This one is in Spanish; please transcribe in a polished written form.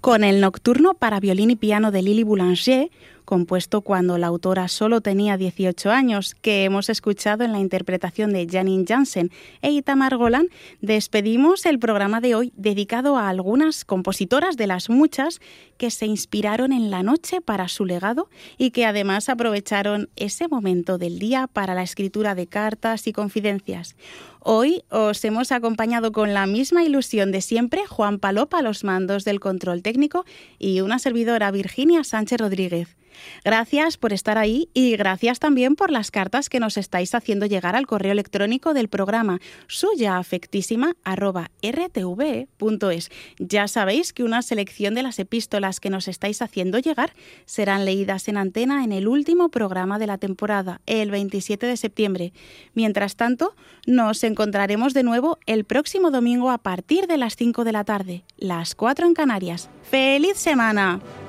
con el Nocturno para violín y piano de Lily Boulanger, compuesto cuando la autora solo tenía 18 años, que hemos escuchado en la interpretación de Janine Jansen e Itamar Golan, despedimos el programa de hoy dedicado a algunas compositoras de las muchas que se inspiraron en la noche para su legado y que además aprovecharon ese momento del día para la escritura de cartas y confidencias. Hoy os hemos acompañado con la misma ilusión de siempre, Juan Palop a los mandos del control técnico y una servidora, Virginia Sánchez Rodríguez. Gracias por estar ahí y gracias también por las cartas que nos estáis haciendo llegar al correo electrónico del programa suyaafectísima@rtve.es. Ya sabéis que una selección de las epístolas que nos estáis haciendo llegar serán leídas en antena en el último programa de la temporada, el 27 de septiembre. Mientras tanto, nos encontraremos de nuevo el próximo domingo a partir de las 5 de la tarde, las 4 en Canarias. ¡Feliz semana!